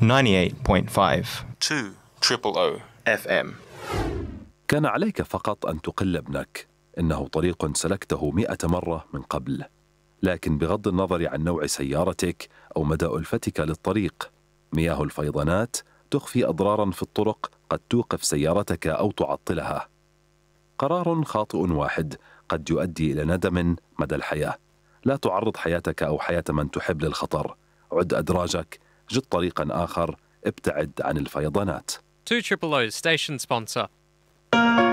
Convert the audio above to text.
2 FM. كان عليك فقط أن تقل ابنك، إنه طريق سلكته 100 مرة من قبل، لكن بغض النظر عن نوع سيارتك أو مدى ألفتك للطريق، مياه الفيضانات تخفي أضرارا في الطرق قد توقف سيارتك أو تعطلها. قرار خاطئ واحد قد يؤدي إلى ندم مدى الحياة. لا تعرض حياتك أو حياة من تحب للخطر. عد أدراجك، جد طريقا آخر، ابتعد عن الفيضانات. 2 Station Sponsor.